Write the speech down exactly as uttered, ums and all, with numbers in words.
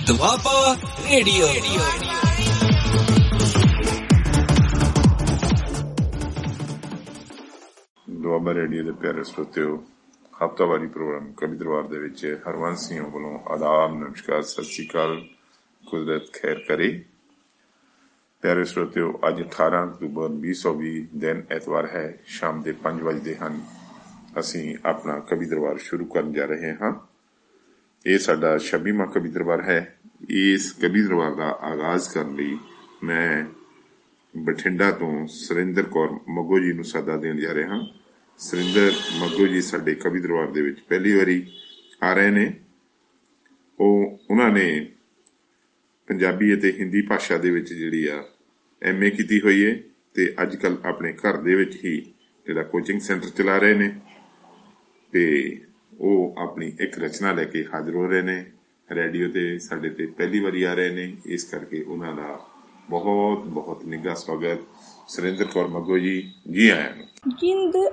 Doaba radio. Doaba radio ਦੇ ਪਿਆਰੇ ਸਰੋਤਿਓ, ਹਫ਼ਤਾਵਾਰੀ ਪ੍ਰੋਗਰਾਮ ਕਵੀ ਦਰਬਾਰ ਦੇ ਵਿੱਚ ਹਰਵੰਸ ਸਿੰਘ ਵੱਲੋਂ ਆਦਾਬ, ਨਮਸਕਾਰ, ਸਤਿ ਸ਼੍ਰੀ ਅਕਾਲ, ਕੁਦਰਤ ਖੈਰ ਕਰੇ। ਪਿਆਰੇ ਸਰੋਤਿਓ, ਅੱਜ ਅਠਾਰਾਂ ਅਕਤੂਬਰ ਵੀਹ ਸੌ ਵੀਹ ਦਿਨ ਐਤਵਾਰ ਹੈ। ਸ਼ਾਮ ਦੇ ਪੰਜ ਵੱਜਦੇ ਹਨ। ਅਸੀਂ ਆਪਣਾ ਕਵੀ ਦਰਬਾਰ ਸ਼ੁਰੂ ਕਰਨ ਜਾ ਰਹੇ ਹਾਂ। ਇਹ ਸਾਡਾ ਛੱਬੀਵਾਂ ਕਵੀ ਦਰਬਾਰ ਹੈ। ਇਸ ਕਵੀ ਦਰਬਾਰ ਦਾ ਆਗਾਜ਼ ਕਰਨ ਲਈ ਮੈਂ ਬਠਿੰਡਾ ਤੋਂ ਸੁਰਿੰਦਰ ਕੌਰ ਮੱਗੋ ਜੀ ਨੂੰ ਸੱਦਾ ਦੇਣ ਜਾ ਰਿਹਾ ਹਾਂ। ਸੁਰਿੰਦਰ ਮੱਗੋ ਜੀ ਸਾਡੇ ਕਵੀ ਦਰਬਾਰ ਦੇ ਵਿੱਚ ਪਹਿਲੀ ਵਾਰੀ ਆ ਰਹੇ ਨੇ। ਉਹ ਉਹਨਾਂ ਨੇ ਪੰਜਾਬੀ ਅਤੇ ਹਿੰਦੀ ਭਾਸ਼ਾ ਦੇ ਵਿੱਚ ਜਿਹੜੀ ਆ ਐਮ ਏ ਕੀਤੀ ਹੋਈ ਹੈ ਤੇ ਅੱਜ ਕੱਲ੍ਹ ਆਪਣੇ ਘਰ ਦੇ ਵਿੱਚ ਹੀ ਜਿਹੜਾ ਕੋਚਿੰਗ ਸੈਂਟਰ ਚਲਾ ਰਹੇ ਨੇ ਤੇ ਉਹ ਆਪਣੀ ਇੱਕ ਰਚਨਾ ਲੈ ਕੇ ਹਾਜ਼ਰ ਹੋ ਰਹੇ ਨੇ। ਰੇਡੀਓ ਤੇ ਸਾਡੇ ਤੇ ਪਹਿਲੀ ਵਾਰੀ ਆ ਰਹੇ ਨੇ, ਇਸ ਕਰਕੇ ਉਹਨਾਂ ਦਾ ਬਹੁਤ ਬਹੁਤ ਨਿੱਘਾ ਸਵਾਗਤ। ਸੁਰਿੰਦਰ ਕੌਰ ਮੱਗੋ ਜੀ, ਜੀ ਆਇਆਂ ਨੂੰ।